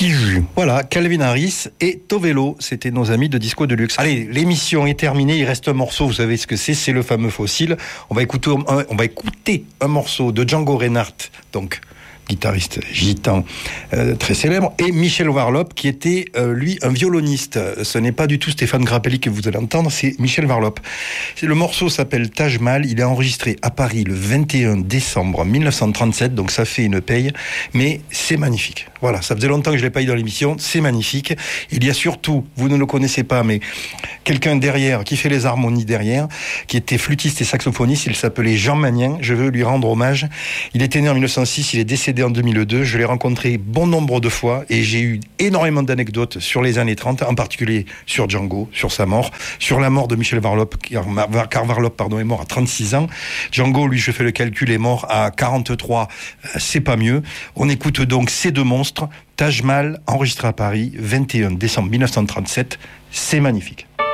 Voilà, Calvin Harris et Tovelo, c'était nos amis de Disco Deluxe. Allez, l'émission est terminée, il reste un morceau, vous savez ce que c'est le fameux Fossile. On va écouter un morceau de Django Reinhardt, donc guitariste gitan très célèbre, et Michel Varlop, qui était, lui, un violoniste. Ce n'est pas du tout Stéphane Grappelli que vous allez entendre, c'est Michel Varlop. Le morceau s'appelle Taj Mahal, il est enregistré à Paris le 21 décembre 1937, donc ça fait une paye, mais c'est magnifique. Voilà, ça faisait longtemps que je ne l'ai pas eu dans l'émission, c'est magnifique. Il y a surtout, vous ne le connaissez pas, mais quelqu'un derrière, qui fait les harmonies derrière, qui était flûtiste et saxophoniste, il s'appelait Jean Magnin, je veux lui rendre hommage. Il était né en 1906, il est décédé en 2002, je l'ai rencontré bon nombre de fois et j'ai eu énormément d'anecdotes sur les années 30, en particulier sur Django, sur sa mort, sur la mort de Michel Varlop, car Varlop est mort à 36 ans. Django, lui, je fais le calcul, est mort à 43, c'est pas mieux. On écoute donc ces deux monstres, Taj Mahal, enregistré à Paris, 21 décembre 1937, c'est magnifique.